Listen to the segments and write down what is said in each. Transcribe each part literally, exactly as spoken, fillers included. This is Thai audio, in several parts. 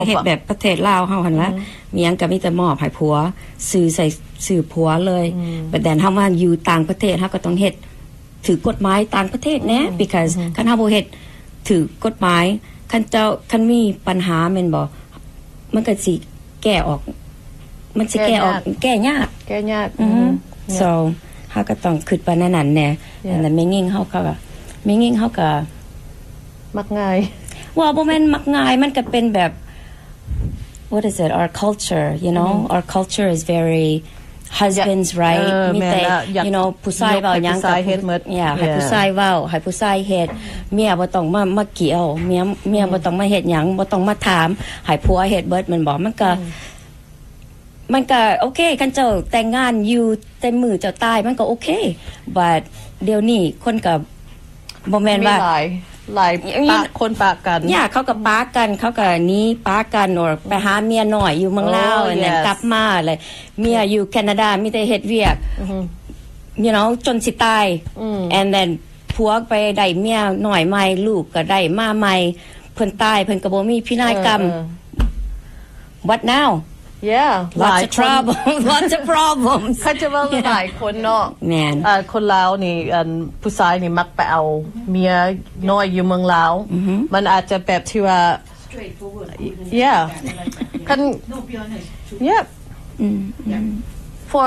เฮ็ดแบบประเทศลาวเฮาหั่นละมีหยังก็มีแต่มอบให้ผัวซื้อใส่ซื้อผัวเลยแต่แต่เฮามาอยู่ต่างประเทศเฮาก็ต้องเฮ็ดถือกฎหมายต่างประเทศแน่ because คันเฮาบ่เฮ็ดถือกฎหมายคันเจ้าคันมีปัญหาแม่นบ่มันก็สิแก้ออกมันสิแก้ออกแก้ยากแก้ยาก so เฮาก็ต้องคิดว่านั่นนั่นแน่แต่แม่งิ่งเฮาก็แม่งิ่งเฮาก็มักง่ายว่าบ่แม่นมักง่ายมันก็เป็นแบบ what is it our culture you know mm-hmm. our culture is very husbands yeah. right มีแต่ you know ผู้ชายเว้าหยังก็เฮ็ดหมดyeah ให้ผู้ชายเว้าให้ผู้ชายเฮ็ดเมียบ่ต้องมามาเกี่ยวเมียเมียบ่ต้องมาเฮ็ดหยังบ่ต้องมาถามให้ผัวเฮ็ดเบิดมันบ่มันก็มันก็โอเคคันเจ้าแต่งงานอยู่แต่มื้อเจ้าตายมันก็โอเค but เดี๋ยวนี้คนก็บ่แม่นว่าหลายปากคนปากกันเนี่ยเขาก็ปากันเขาก็นี้ปากันหรือไปหาเมียหน่อยอยู่เมืองลาวแล้วกลับมาเลยเมียอยู่แคนาดามีแต่เฮ็ดเวียก you know จนสิตาย and then ผัวไปได้เมียหน่อยใหม่ลูกก็ได้มาใหม่เพิ่นตายเพิ่นก็บ่มีพินัยกรรม what now yeah lots of trouble lots of problems เขาจะว่าหลายคนเนาะแม่นอ่าคนลาวนี่อันผู้ชายนี่มักไปเอาเมียน้อยอยู่เมืองลาวมันอาจจะแบบที่ว่า yeah คัน yeah for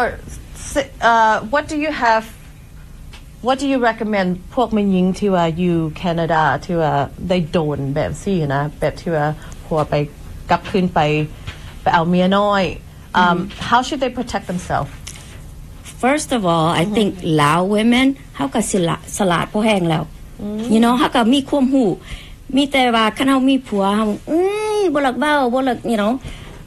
uh what do you have what do you recommend พวกแม่หญิงที่ว่าอยู่แคนาดาที่ว่าได้โดนแบบซี่นะแบบที่ว่าผัวไปกลับคืนไปไปเอาเมียน้อย um how should they protect themselves first of all I think Lao women เฮาก็สิละสลาดพอแห้งแล้ว you know เฮาก็มีความรู้มีแต่ว่าคันเฮามีผัวเฮาอื้อบ่ลักเว้าบ่ลัก you know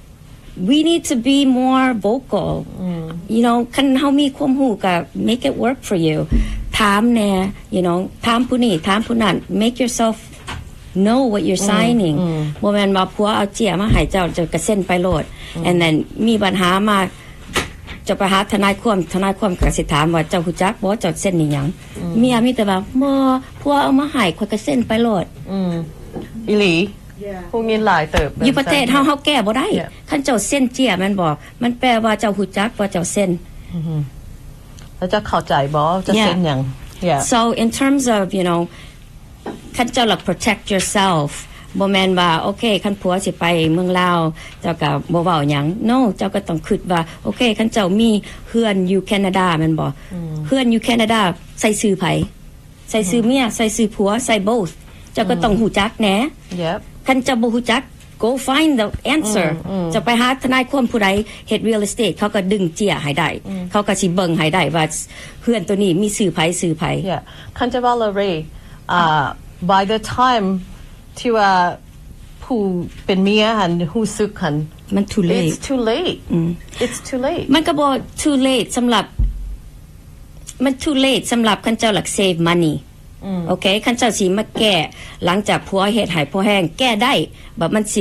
we need to be more vocal you know คันเฮามีความรู้ก็ make it work for you ถามแน่ you know ถามผู้นี้ถามผู้นั้น make yourself know what you're signing บ่แม่นว่าผัวเอาเจียมาให้เจ้าจะกระเซ็นไปโลด and then มีปัญหามาจะไปหาทนายความทนายความก็สิถามว่าเจ้าฮู้จักบ่เจ้าเซ็นนี่หยังเมียมีแต่ว่าบ่ผัวเอามาให้ข้อยก็เซ็นไปโลดอืมอีหลีพวกนี้หลายเติบอยู่ประเทศเฮาเฮาแก้บ่ได้คันเจ้าเซ็นเจียมันบ่มันแปลว่าเจ้าฮู้จักว่าเจ้าเซ็นแล้วจะเข้าใจบ่จะเซ็นหยัง yeah so in terms of you knowคันเจ้าหลัก protect yourself บ่แม่นว่าโอเคคันผัวสิไปเมืองลาวเจ้าก็บ่เว้าหยัง no เจ้าก็ต้องคิดว่าโอเคคันเจ้ามีเฮือนอยู่แคนาดาแม่นบ่เฮือนอยู่แคนาดาใส่ชื่อไผใส่ชื่อเมียใส่ชื่อผัวใส่ both เจ้าก็ต้องฮู้จักแหน่ yep คันเจ้าบ่ฮู้จัก go find the answer จะไปหาทนายความผู้ใดเฮ็ด real estate เขาก็ดึงเจียให้ได้เขาก็สิเบิ่งให้ได้ว่าเฮือนตัวนี้มีชื่อไผชื่อไผ yeah คันจะว่าละเรอ่าby the time ที่ว่าผู้เป็นเมียหันฮู้สึกหันมัน too late it's too late it's too late มันก็บ่ too late สำหรับมัน too late สำหรับคันเจ้าหลัก save money โอเคคันเจ้าสิมาแก้หลังจากผัวเฮ็ดให้ผัวแห้งแก้ได้บัดมันสิ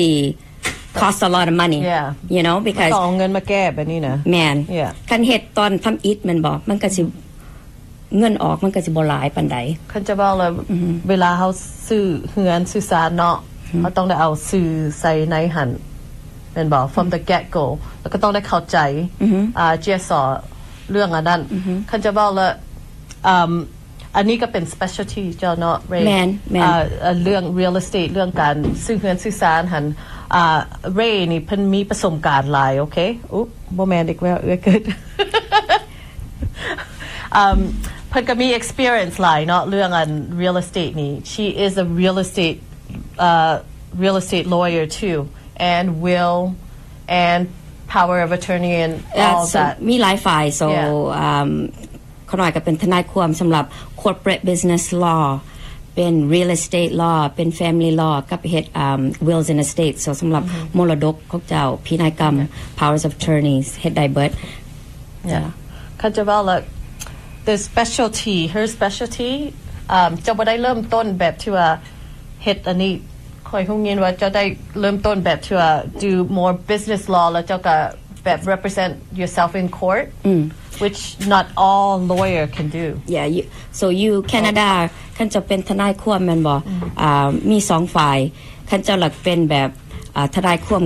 cost a lot of money yeah you know because ต้องเงินมาแก้แบบนี้นะแม่นคันเฮ็ดตอนทำอิฐมันบ่มันก็สิเงินออกมันก็สิบ่หลายปานใดคันจะบอกเลยเวลาเฮาซื้อเฮือนซื้อศาลเนาะเฮาต้องได้เอาซื้อใส่ในหั่นแม่นบ่ from the get go แล้วก็ต้องได้เข้าใจอ่าเจียสอเรื่องอันนั้นคันจะบอกเลยอ่าอันนี้ก็เป็น specialty เจ้าเนาะเรย์อ่าเรื่อง real estate เรื่องการซื้อเฮือนซื้อศาลหั่นอ่าเรย์นี่เพิ่นมีประสบการณ์หลายโอเคอุ๊บบ่แม่นอีกแล้วเอ้ยเกิดum เพิ่นก็มี experience หลายเนาะเรื่องอัน real estate นี่ she is a real estate uh real estate lawyer too and will and power of attorney and all that มีหลายฝ่าย so um เขาหน่อยก็เป็นทนายความสำหรับ corporate business law เป็น real estate law เป็น family law กับเฮ็ด um wills and estate so สำหรับมรดกของเจ้าพินัยกรรม powers of attorney เฮ็ดได้เบิดจ้ะคันจะว่าละthe specialty her specialty อ่าจะบ่ได้เริ่มต้นแบบที่ว่าเฮ็ดอันนี้ค่อยฮู้ยินว่าจะได้เริ่มต้นแบบที่ว่า do more business law แล้วเจ้าก็แบบ represent yourself in court which not all lawyer can do yeah you, so you Canada คันจะเป็นทนายความแม่นบ่อ่ามีสองฝ่ายคันเจ้าหลักเป็นแบบอ่าทนายความ